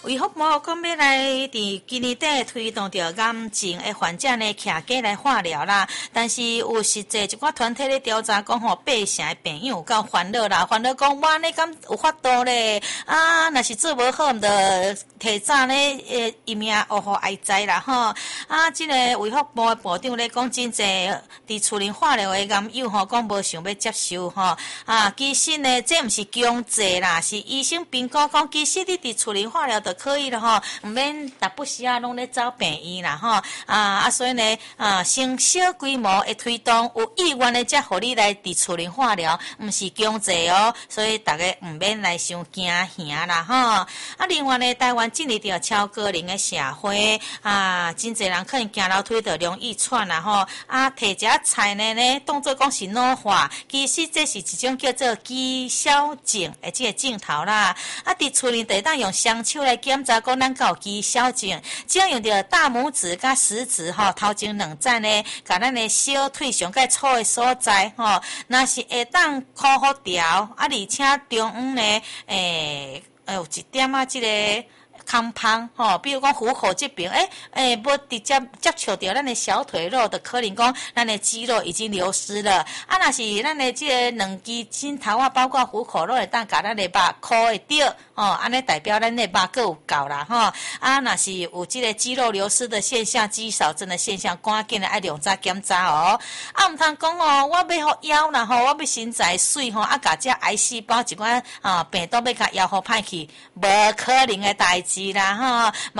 卫福部讲要来伫今年底推动着癌症的患者呢，徛家来化疗啦。但是有实际一寡团体咧调查讲吼，百姓的朋友有够烦恼啦，烦恼讲我呢敢有法度咧？啊，若是做无好，毋着提早咧一命学互哀哉啦吼。啊，这个卫福部的部长咧讲真济伫厝里化疗的癌友吼，讲无想要接受吼。啊，其实呢，这毋是强制啦，是医生评估讲，其实你伫厝里化疗就可以了吼，毋免逐不时啊拢咧走病院啦吼。所以呢，先小规模的推动，有意愿的才互你来伫厝里化疗，毋是强制哦。所以大家毋免来伤惊吓啦吼。另外呢，台湾进入到超高龄的社会真侪人可能行楼梯就容易喘啦吼。摕一下菜呢当作讲是老化，其实这是一种叫做肌消症的这个镜头啦。伫厝里就当用双手来检查讲咱有肌消症，只要用到大拇指甲食指吼，头前两指呢，甲咱的小腿上介粗的所在吼，若是会当烤好调，而且中央呢，有一点这个康胖吼，比如讲虎口这边，无直接接触到咱的小腿肉的，可能讲咱的肌肉已经流失了。若是咱的这个两肌筋头包括虎口肉会当甲咱的肉箍会着，安尼代表咱的肉够有够啦吼。若是有这个肌肉流失的现象、肌少症的现象，赶紧的爱量早检查哦。毋通讲我要好腰啦吼，我要身材水吼，甲这癌细胞一寡病毒要甲腰好歹去，无可能的代志啦吼。